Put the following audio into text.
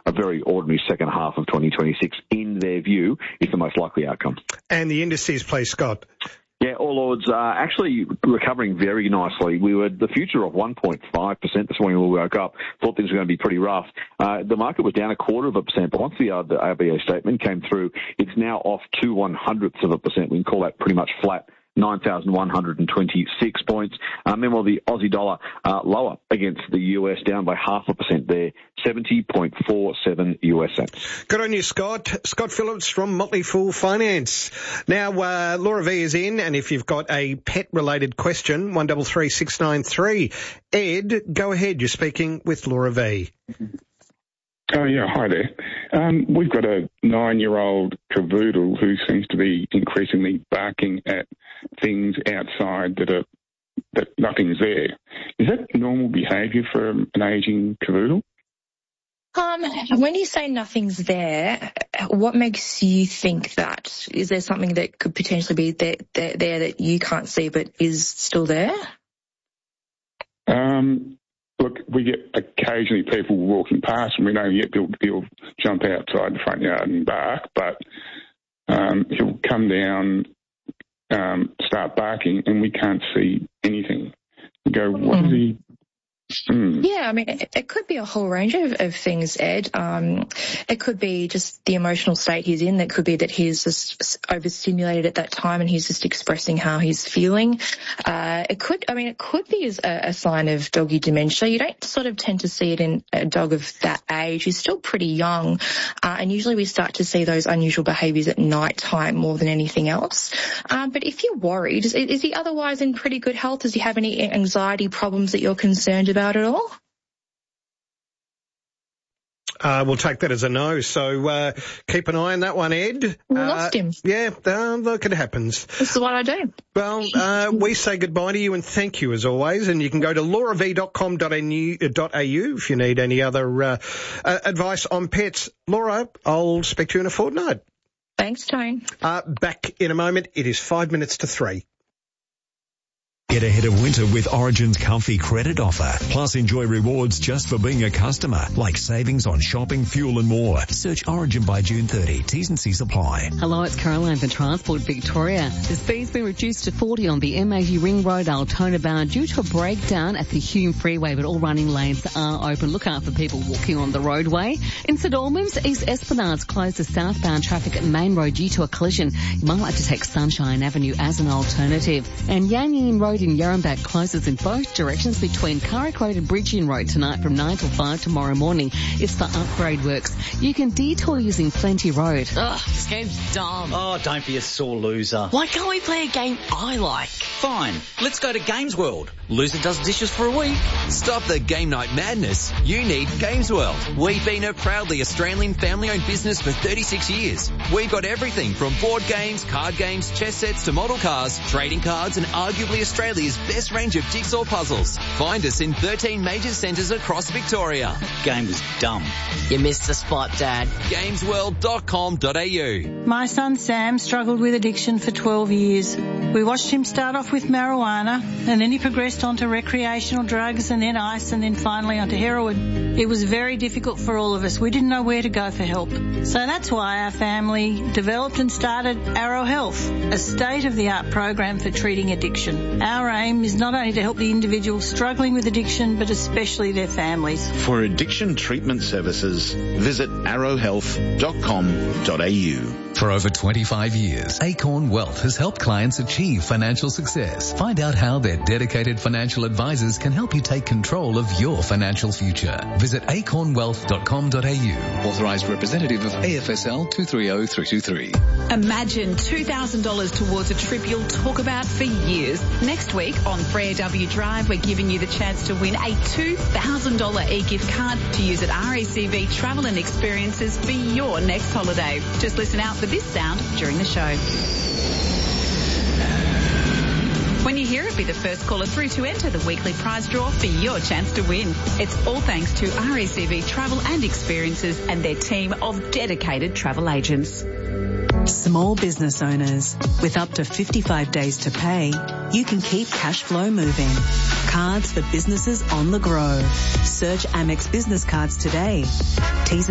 a very ordinary second half of 2026, in their view, is the most likely outcome. And the indices, please, Scott. Yeah, All Ords are actually recovering very nicely. We were the future of 1.5% this morning when we woke up. Thought things were going to be pretty rough. The market was down 0.25%, but once the RBA statement came through, it's now off 0.02%. We can call that pretty much flat. 9,126 points. Meanwhile, the Aussie dollar lower against the US, down by 0.5% there, 70.47 US cents. Good on you, Scott. Scott Phillips from Motley Fool Finance. Now, Laura V is in, and if you've got a pet-related question, 133693. Ed, go ahead. You're speaking with Laura V. Oh, yeah, hi there. We've got a 9-year-old cavoodle who seems to be increasingly barking at things outside that nothing's there. Is that normal behaviour for an ageing cavoodle? When you say nothing's there, what makes you think that? Is there something that could potentially be there that you can't see but is still there? Look, we get occasionally people walking past and we know he'll jump outside the front yard and bark, but he'll come down, start barking, and we can't see anything. We go, what is he? Yeah, I mean, it could be a whole range of things, Ed. It could be just the emotional state he's in. It could be that he's just overstimulated at that time and he's just expressing how he's feeling. It could be a sign of doggy dementia. You don't sort of tend to see it in a dog of that age. He's still pretty young. And usually we start to see those unusual behaviours at night time more than anything else. But if you're worried, is he otherwise in pretty good health? Does he have any anxiety problems that you're concerned about at all? We'll take that as a no. So keep an eye on that one, Ed. We lost him. Yeah, look, it happens. This is what I do. Well, we say goodbye to you and thank you as always. And you can go to laurav.com.au if you need any other advice on pets. Laura, I'll speak to you in a fortnight. Thanks, Tone. Back in a moment. It is 5 minutes to 3. Get ahead of winter with Origin's comfy credit offer. Plus, enjoy rewards just for being a customer, like savings on shopping, fuel and more. Search Origin by June 30. T's and C's apply. Hello, it's Caroline for Transport Victoria. The speed's been reduced to 40 on the M80 Ring Road, Altona bound, due to a breakdown at the Hume Freeway, but all running lanes are open. Look out for people walking on the roadway. In St Albans, East Esplanades closed to southbound traffic at Main Road due to a collision. You might like to take Sunshine Avenue as an alternative. And Yang Yin Road in Yarramback closes in both directions between Carrick Road and Bridgeon Road tonight from 9 till 5 tomorrow morning. It's for upgrade works. You can detour using Plenty Road. Ugh, this game's dumb. Oh, don't be a sore loser. Why can't we play a game I like? Fine, let's go to Games World. Loser does dishes for a week. Stop the game night madness. You need Games World. We've been a proudly Australian family-owned business for 36 years. We've got everything from board games, card games, chess sets to model cars, trading cards and arguably Australia's best range of jigsaw puzzles. Find us in 13 major centres across Victoria. Game was dumb. You missed the spot, Dad. Gamesworld.com.au. My son Sam struggled with addiction for 12 years. We watched him start off with marijuana and then he progressed onto recreational drugs and then ice and then finally onto heroin. It was very difficult for all of us. We didn't know where to go for help. So that's why our family developed and started Arrow Health, a state-of-the-art program for treating addiction. Our aim is not only to help the individual struggling with addiction, but especially their families. For addiction treatment services, visit arrowhealth.com.au. For over 25 years, Acorn Wealth has helped clients achieve financial success. Find out how their dedicated financial advisors can help you take control of your financial future. Visit acornwealth.com.au. Authorised representative of AFSL 230323. Imagine $2,000 towards a trip you'll talk about for years. Next week on Frere W Drive, we're giving you the chance to win a $2,000 e-gift card to use at RACV Travel and Experiences for your next holiday. Just listen out for this sound during the show. When you hear it, be the first caller through to enter the weekly prize draw for your chance to win. It's all thanks to RACV Travel and Experiences and their team of dedicated travel agents. Small business owners, with up to 55 days to pay, you can keep cash flow moving. Cards for businesses on the grow. Search Amex Business Cards today.